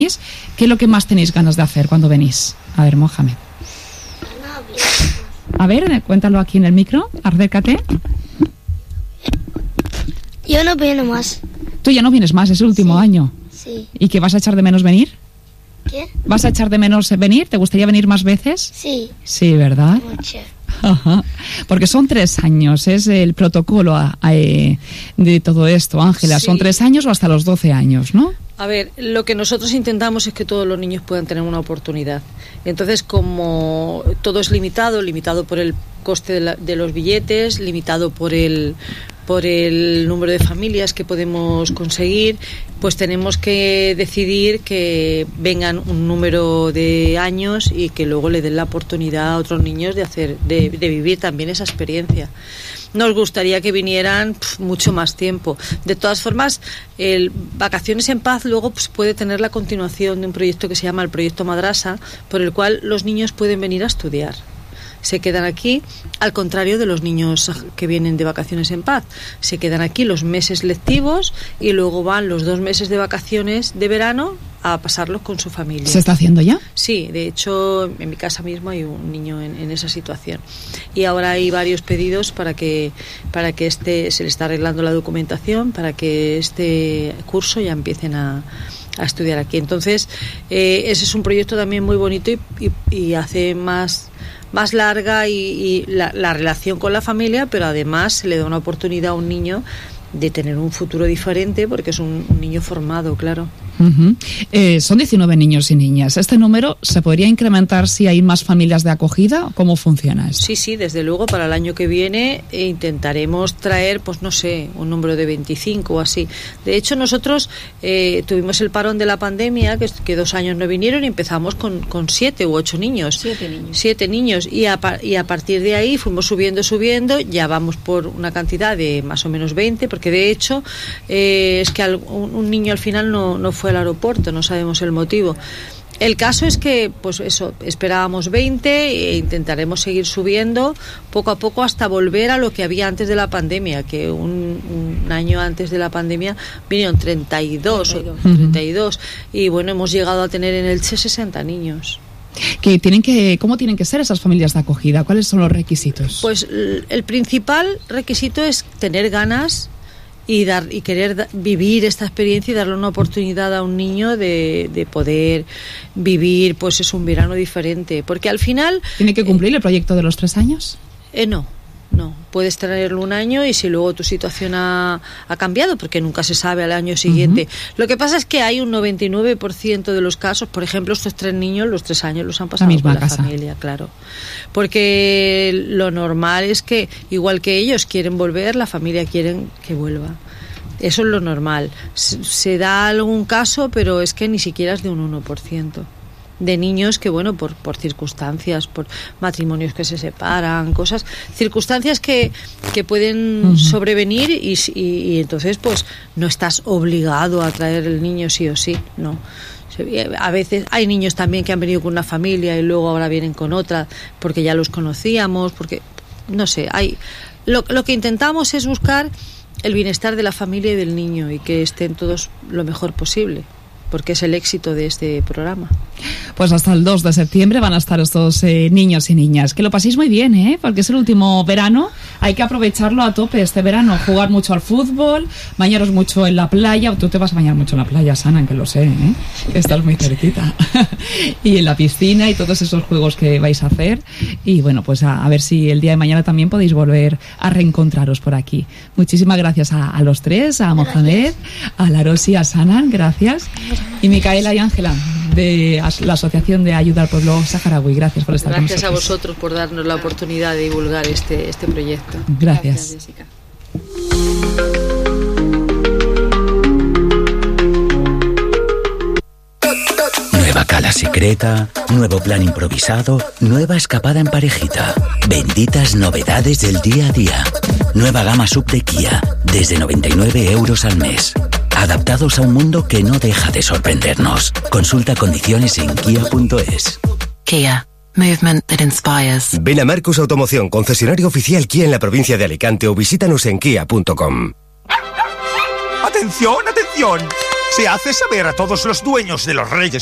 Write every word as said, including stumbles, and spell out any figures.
¿Qué es lo que más tenéis ganas de hacer cuando venís? A ver, Mohamed. A ver, cuéntalo aquí en el micro, acércate. Yo no vieno más. Tú ya no vienes más, es el último sí, año. Sí. ¿Y qué vas a echar de menos venir? ¿Qué? ¿Vas a echar de menos venir? ¿Te gustaría venir más veces? Sí. Sí, ¿verdad? Mucho. Ajá. Porque son tres años, es el protocolo a, a, eh, de todo esto, Ángela. Sí. Son tres años o hasta los doce años, ¿no? A ver, lo que nosotros intentamos es que todos los niños puedan tener una oportunidad. Entonces, como todo es limitado, limitado por el coste de, la, de los billetes, limitado por el por el número de familias que podemos conseguir, pues tenemos que decidir que vengan un número de años y que luego le den la oportunidad a otros niños de hacer, de, de vivir también esa experiencia. Nos gustaría que vinieran pf, mucho más tiempo. De todas formas, el Vacaciones en Paz luego pues, puede tener la continuación de un proyecto que se llama el Proyecto Madrasa, por el cual los niños pueden venir a estudiar. Se quedan aquí, al contrario de los niños que vienen de Vacaciones en Paz. Se quedan aquí los meses lectivos y luego van los dos meses de vacaciones de verano a pasarlos con su familia. ¿Se está haciendo ya? Sí, de hecho, en mi casa mismo hay un niño en, en esa situación. Y ahora hay varios pedidos para que, para que este, se le está arreglando la documentación, para que este curso ya empiecen a, a estudiar aquí. Entonces, eh, ese es un proyecto también muy bonito y, y, y hace más... más larga y, y la, la relación con la familia, pero además se le da una oportunidad a un niño de tener un futuro diferente porque es un, un niño formado, claro. Uh-huh. Eh, son diecinueve niños y niñas. ¿Este número se podría incrementar si hay más familias de acogida? ¿Cómo funciona esto? Sí, sí, desde luego para el año que viene eh, intentaremos traer, pues no sé, un número de veinticinco o así. De hecho, nosotros eh, tuvimos el parón de la pandemia, que, que dos años no vinieron y empezamos con, con siete u ocho niños. Siete niños. Siete niños. Y a, y a partir de ahí fuimos subiendo, subiendo, ya vamos por una cantidad de más o menos veinte, porque de hecho eh, es que al, un, un niño al final no, no fue al aeropuerto, no sabemos el motivo. El caso es que, pues eso, esperábamos veinte e intentaremos seguir subiendo poco a poco hasta volver a lo que había antes de la pandemia, que un, un año antes de la pandemia vinieron treinta y dos, treinta y dos. O treinta y dos, y bueno, hemos llegado a tener en Elche sesenta niños. Que tienen que, ¿cómo tienen que ser esas familias de acogida? ¿Cuáles son los requisitos? Pues el principal requisito es tener ganas y dar y querer da, vivir esta experiencia y darle una oportunidad a un niño de, de poder vivir, pues es un verano diferente, porque al final ¿tiene que cumplir eh, el proyecto de los tres años? Eh, no, no, puedes tenerlo un año y si luego tu situación ha, ha cambiado, porque nunca se sabe al año siguiente. Uh-huh. Lo que pasa es que hay un noventa y nueve por ciento de los casos, por ejemplo, estos tres niños, los tres años los han pasado con la casa. Familia, claro. Porque lo normal es que, igual que ellos quieren volver, la familia quiere que vuelva. Eso es lo normal. Se, se da algún caso, pero es que ni siquiera es de un uno por ciento. De niños que, bueno, por, por circunstancias, por matrimonios que se separan, cosas, circunstancias que, que pueden uh-huh. sobrevenir y, y, y entonces pues no estás obligado a traer el niño sí o sí, no. A veces hay niños también que han venido con una familia y luego ahora vienen con otra porque ya los conocíamos, porque, no sé, hay lo, lo que intentamos es buscar el bienestar de la familia y del niño y que estén todos lo mejor posible, porque es el éxito de este programa. Pues hasta el dos de septiembre van a estar estos eh, niños y niñas. Que lo paséis muy bien, ¿eh? Porque es el último verano. Hay que aprovecharlo a tope este verano. Jugar mucho al fútbol, bañaros mucho en la playa. Tú te vas a bañar mucho en la playa, Sana, que lo sé, ¿eh? Que estás muy cerquita. Y en la piscina y todos esos juegos que vais a hacer. Y bueno, pues a, a ver si el día de mañana también podéis volver a reencontraros por aquí. Muchísimas gracias a, a los tres, a Mohamed, a Larosi, a Sana, gracias. Y Micaela y Ángela, de la Asociación de Ayuda al Pueblo Saharaui. Gracias por estar Gracias con nosotros. Gracias a vosotros por darnos la oportunidad de divulgar este, este proyecto. Gracias. Gracias, Jessica. Nueva cala secreta, nuevo plan improvisado, nueva escapada en parejita. Benditas novedades del día a día. Nueva gama sub de Kia, desde noventa y nueve euros al mes. Adaptados a un mundo que no deja de sorprendernos. Consulta condiciones en kia punto es. Kia. Movement that inspires. Ven a Marcus Automoción, concesionario oficial Kia en la provincia de Alicante o visítanos en kia punto com. ¡Atención, atención! se hace saber a todos los dueños de los Reyes